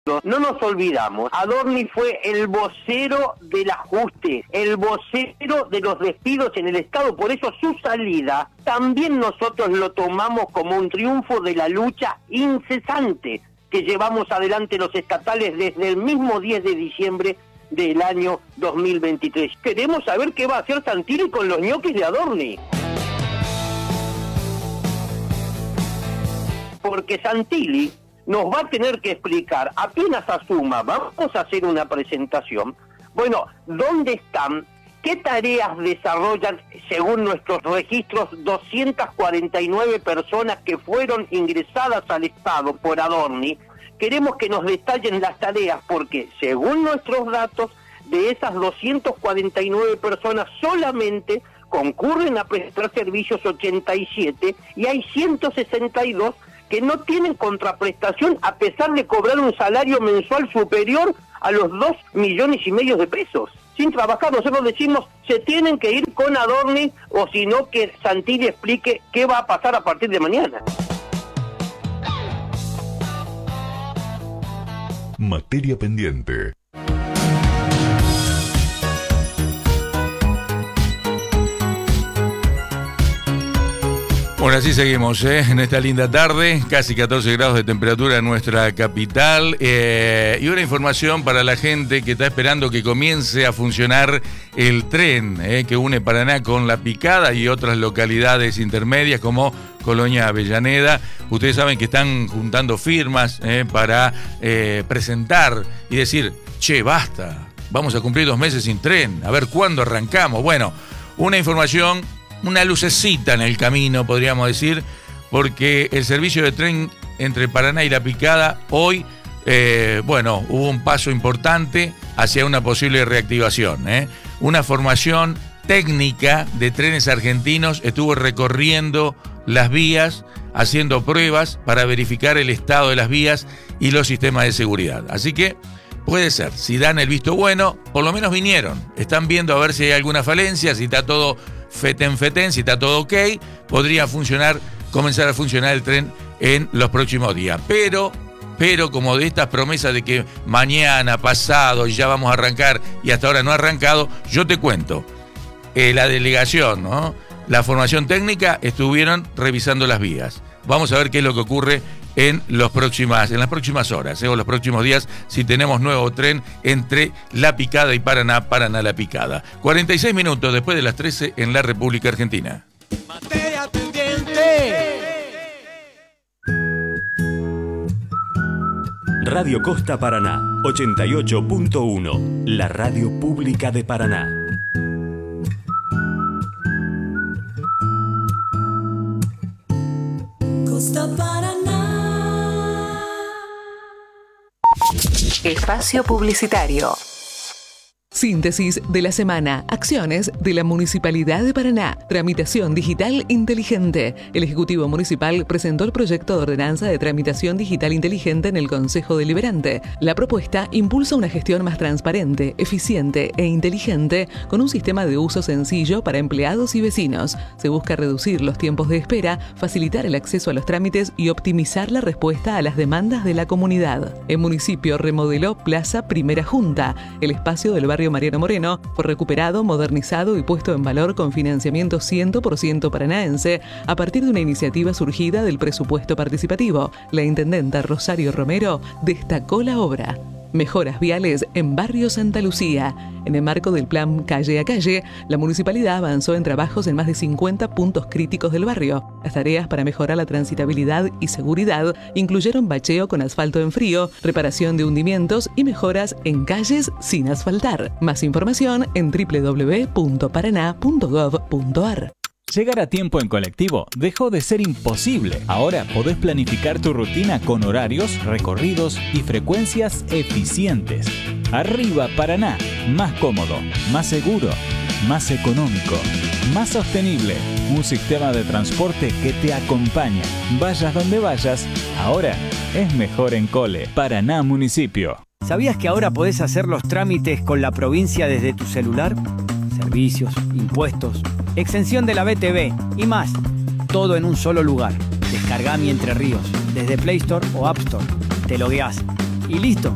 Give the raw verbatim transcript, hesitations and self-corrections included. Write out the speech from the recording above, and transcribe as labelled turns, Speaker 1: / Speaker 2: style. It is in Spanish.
Speaker 1: No nos olvidamos, Adorni fue el vocero del ajuste, el vocero de los despidos en el Estado, por eso su salida también nosotros lo tomamos como un triunfo de la lucha incesante que llevamos adelante los estatales desde el mismo diez de diciembre del año dos mil veintitrés. Queremos saber qué va a hacer Santilli con los ñoquis de Adorni. Porque Santilli nos va a tener que explicar, apenas asuma, vamos a hacer una presentación, bueno, ¿dónde están? ¿Qué tareas desarrollan, según nuestros registros, doscientas cuarenta y nueve personas que fueron ingresadas al Estado por Adorni? Queremos que nos detallen las tareas porque, según nuestros datos, de esas doscientas cuarenta y nueve personas solamente concurren a prestar servicios ochenta y siete y hay ciento sesenta y dos que no tienen contraprestación a pesar de cobrar un salario mensual superior a los dos millones y medio de pesos. Sin trabajar, nosotros decimos, se tienen que ir con Adorni o si no que Santilli explique qué va a pasar a partir de mañana.
Speaker 2: Materia pendiente.
Speaker 3: Bueno, así seguimos, ¿eh? En esta linda tarde, casi catorce grados de temperatura en nuestra capital, eh, y una información para la gente que está esperando que comience a funcionar el tren eh, que une Paraná con La Picada y otras localidades intermedias como Colonia Avellaneda. Ustedes saben que están juntando firmas eh, para eh, presentar y decir, che, basta, vamos a cumplir dos meses sin tren, a ver cuándo arrancamos. Bueno, una información, una lucecita en el camino, podríamos decir, porque el servicio de tren entre Paraná y La Picada hoy, eh, bueno, hubo un paso importante hacia una posible reactivación. ¿eh? Una formación técnica de trenes argentinos estuvo recorriendo las vías, haciendo pruebas para verificar el estado de las vías y los sistemas de seguridad. Así que puede ser, si dan el visto bueno, por lo menos vinieron, están viendo a ver si hay alguna falencia, si está todo feten feten, si está todo ok, podría funcionar, comenzar a funcionar el tren en los próximos días. Pero, pero como de estas promesas de que mañana, pasado, ya vamos a arrancar y hasta ahora no ha arrancado, yo te cuento, eh, la delegación, ¿no? La formación técnica estuvieron revisando las vías. Vamos a ver qué es lo que ocurre en, los próximas, en las próximas horas, ¿eh? o los próximos días, si tenemos nuevo tren entre La Picada y Paraná, Paraná-La Picada. cuarenta y seis minutos después de las trece en la República Argentina.
Speaker 4: Materia pendiente.
Speaker 5: Radio Costa Paraná, ochenta y ocho punto uno, la radio pública de Paraná.
Speaker 6: Costa Paraná.
Speaker 7: Espacio publicitario.
Speaker 8: Síntesis de la semana. Acciones de la Municipalidad de Paraná. Tramitación digital inteligente. El Ejecutivo Municipal presentó el proyecto de ordenanza de tramitación digital inteligente en el Consejo Deliberante. La propuesta impulsa una gestión más transparente, eficiente e inteligente con un sistema de uso sencillo para empleados y vecinos. Se busca reducir los tiempos de espera, facilitar el acceso a los trámites y optimizar la respuesta a las demandas de la comunidad. El municipio remodeló Plaza Primera Junta, el espacio del barrio Mariano Moreno, fue recuperado, modernizado y puesto en valor con financiamiento cien por ciento paranaense a partir de una iniciativa surgida del presupuesto participativo. La intendenta Rosario Romero destacó la obra. Mejoras viales en Barrio Santa Lucía. En el marco del plan Calle a Calle, la municipalidad avanzó en trabajos en más de cincuenta puntos críticos del barrio. Las tareas para mejorar la transitabilidad y seguridad incluyeron bacheo con asfalto en frío, reparación de hundimientos y mejoras en calles sin asfaltar. Más información en doble u doble u doble u punto paraná punto gov punto ar.
Speaker 9: Llegar a tiempo en colectivo dejó de ser imposible. Ahora podés planificar tu rutina con horarios, recorridos y frecuencias eficientes. Arriba Paraná, más cómodo, más seguro, más económico, más sostenible. Un sistema de transporte que te acompaña. Vayas donde vayas, ahora es mejor en Cole. Paraná Municipio.
Speaker 10: ¿Sabías que ahora podés hacer los trámites con la provincia desde tu celular? Servicios, impuestos, exención de la B T V y más. Todo en un solo lugar. Descargá Mi Entre Ríos desde Play Store o App Store. Te logueás y listo.